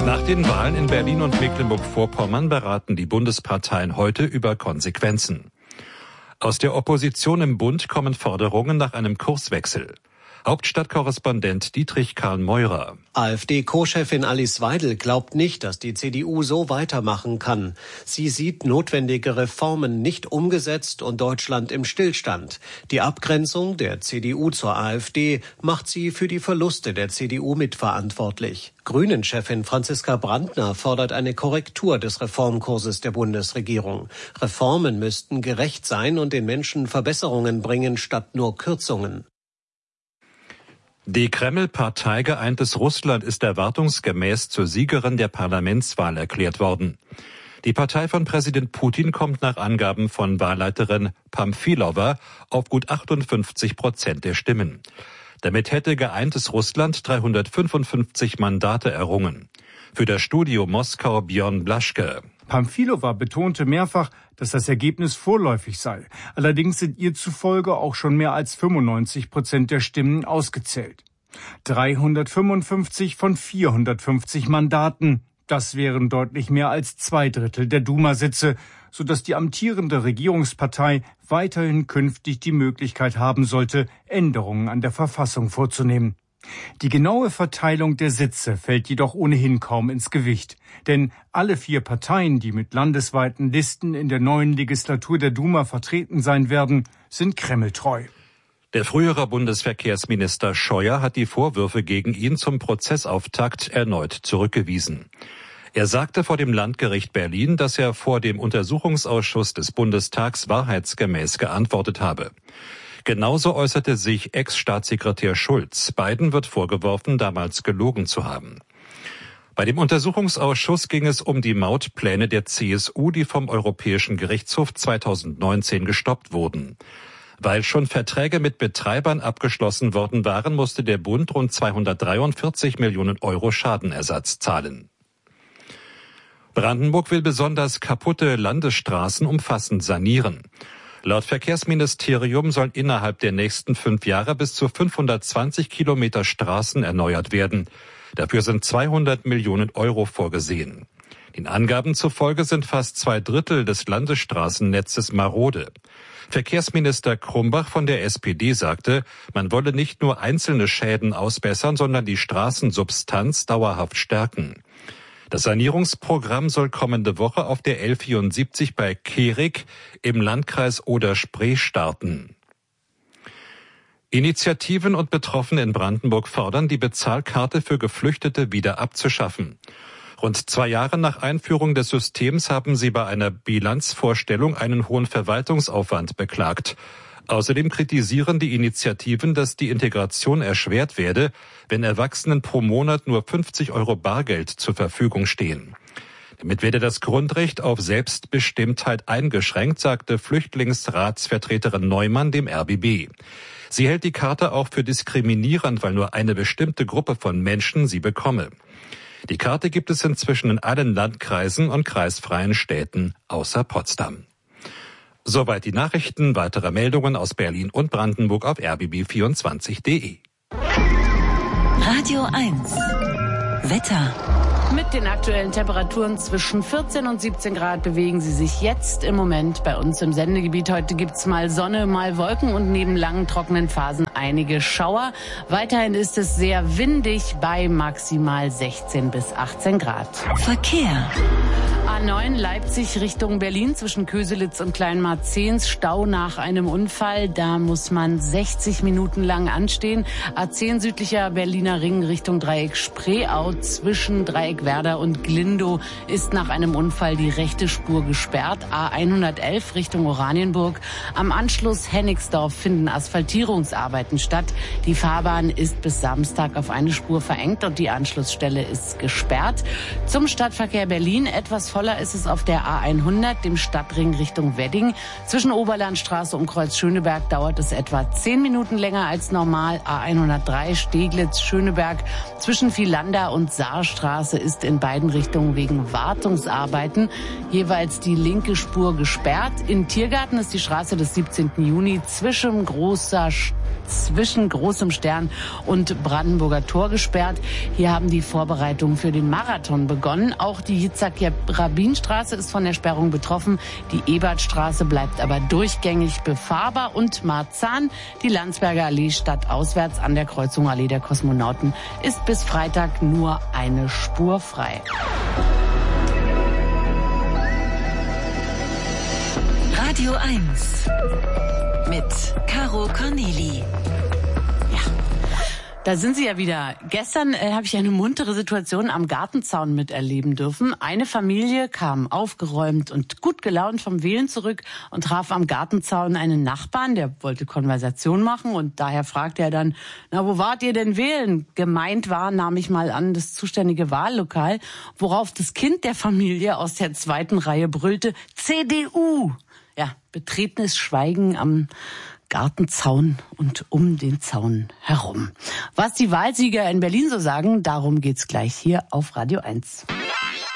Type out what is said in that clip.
Nach den Wahlen in Berlin und Mecklenburg-Vorpommern beraten die Bundesparteien heute über Konsequenzen. Aus der Opposition im Bund kommen Forderungen nach einem Kurswechsel. Hauptstadtkorrespondent Dietrich Karl Meurer. AfD-Co-Chefin Alice Weidel glaubt nicht, dass die CDU so weitermachen kann. Sie sieht notwendige Reformen nicht umgesetzt und Deutschland im Stillstand. Die Abgrenzung der CDU zur AfD macht sie für die Verluste der CDU mitverantwortlich. Grünen-Chefin Franziska Brandner fordert eine Korrektur des Reformkurses der Bundesregierung. Reformen müssten gerecht sein und den Menschen Verbesserungen bringen, statt nur Kürzungen. Die Kreml-Partei Geeintes Russland ist erwartungsgemäß zur Siegerin der Parlamentswahl erklärt worden. Die Partei von Präsident Putin kommt nach Angaben von Wahlleiterin Pamfilova auf gut 58% der Stimmen. Damit hätte Geeintes Russland 355 Mandate errungen. Für das Studio Moskau Björn Blaschke. Pamfilova betonte mehrfach, dass das Ergebnis vorläufig sei. Allerdings sind ihr zufolge auch schon mehr als 95% der Stimmen ausgezählt. 355 von 450 Mandaten. Das wären deutlich mehr als 2/3 der Duma-Sitze, sodass die amtierende Regierungspartei weiterhin künftig die Möglichkeit haben sollte, Änderungen an der Verfassung vorzunehmen. Die genaue Verteilung der Sitze fällt jedoch ohnehin kaum ins Gewicht. Denn alle 4 Parteien, die mit landesweiten Listen in der neuen Legislatur der Duma vertreten sein werden, sind kremltreu. Der frühere Bundesverkehrsminister Scheuer hat die Vorwürfe gegen ihn zum Prozessauftakt erneut zurückgewiesen. Er sagte vor dem Landgericht Berlin, dass er vor dem Untersuchungsausschuss des Bundestags wahrheitsgemäß geantwortet habe. Genauso äußerte sich Ex-Staatssekretär Schulz. Beiden wird vorgeworfen, damals gelogen zu haben. Bei dem Untersuchungsausschuss ging es um die Mautpläne der CSU, die vom Europäischen Gerichtshof 2019 gestoppt wurden. Weil schon Verträge mit Betreibern abgeschlossen worden waren, musste der Bund rund 243 Millionen Euro Schadenersatz zahlen. Brandenburg will besonders kaputte Landesstraßen umfassend sanieren. Laut Verkehrsministerium sollen innerhalb der nächsten 5 Jahre bis zu 520 Kilometer Straßen erneuert werden. Dafür sind 200 Millionen Euro vorgesehen. Den Angaben zufolge sind fast 2/3 des Landesstraßennetzes marode. Verkehrsminister Krumbach von der SPD sagte, man wolle nicht nur einzelne Schäden ausbessern, sondern die Straßensubstanz dauerhaft stärken. Das Sanierungsprogramm soll kommende Woche auf der L74 bei Kehrig im Landkreis Oder-Spree starten. Initiativen und Betroffene in Brandenburg fordern, die Bezahlkarte für Geflüchtete wieder abzuschaffen. Rund 2 Jahre nach Einführung des Systems haben sie bei einer Bilanzvorstellung einen hohen Verwaltungsaufwand beklagt. Außerdem kritisieren die Initiativen, dass die Integration erschwert werde, wenn Erwachsenen pro Monat nur 50 Euro Bargeld zur Verfügung stehen. Damit werde das Grundrecht auf Selbstbestimmtheit eingeschränkt, sagte Flüchtlingsratsvertreterin Neumann dem RBB. Sie hält die Karte auch für diskriminierend, weil nur eine bestimmte Gruppe von Menschen sie bekomme. Die Karte gibt es inzwischen in allen Landkreisen und kreisfreien Städten außer Potsdam. Soweit die Nachrichten. Weitere Meldungen aus Berlin und Brandenburg auf rbb24.de. Radio 1. Wetter. Mit den aktuellen Temperaturen zwischen 14 und 17 Grad bewegen sie sich jetzt im Moment bei uns im Sendegebiet. Heute gibt's mal Sonne, mal Wolken und neben langen trockenen Phasen einige Schauer. Weiterhin ist es sehr windig bei maximal 16 bis 18 Grad. Verkehr. A9 Leipzig Richtung Berlin zwischen Köselitz und Kleinmarzens. Stau nach einem Unfall. Da muss man 60 Minuten lang anstehen. A10 südlicher Berliner Ring Richtung Dreieck Spreeau zwischen Dreieck Werder und Glindow ist nach einem Unfall die rechte Spur gesperrt. A111 Richtung Oranienburg. Am Anschluss Hennigsdorf finden Asphaltierungsarbeiten statt. Die Fahrbahn ist bis Samstag auf eine Spur verengt und die Anschlussstelle ist gesperrt. Zum Stadtverkehr Berlin etwas voller ist es auf der A100, dem Stadtring Richtung Wedding. Zwischen Oberlandstraße und Kreuz Schöneberg dauert es etwa 10 Minuten länger als normal. A103 Steglitz-Schöneberg zwischen Vielander und Saarstraße ist in beiden Richtungen wegen Wartungsarbeiten jeweils die linke Spur gesperrt. In Tiergarten ist die Straße des 17. Juni zwischen Großem Stern und Brandenburger Tor gesperrt. Hier haben die Vorbereitungen für den Marathon begonnen. Auch die Yitzhak-Rabin-Straße ist von der Sperrung betroffen. Die Ebertstraße bleibt aber durchgängig befahrbar. Und Marzahn, die Landsberger Allee stadtauswärts an der Kreuzung Allee der Kosmonauten, ist bis Freitag nur eine Spur frei. Radio 1 mit Caro Corneli. Da sind Sie ja wieder. Gestern habe ich eine muntere Situation am Gartenzaun miterleben dürfen. Eine Familie kam aufgeräumt und gut gelaunt vom Wählen zurück und traf am Gartenzaun einen Nachbarn, der wollte Konversation machen und daher fragte er dann, na, wo wart ihr denn wählen? Gemeint war, nahm ich mal an, das zuständige Wahllokal, worauf das Kind der Familie aus der zweiten Reihe brüllte, CDU! Ja, betretenes Schweigen am Gartenzaun und um den Zaun herum. Was die Wahlsieger in Berlin so sagen, darum geht's gleich hier auf Radio 1.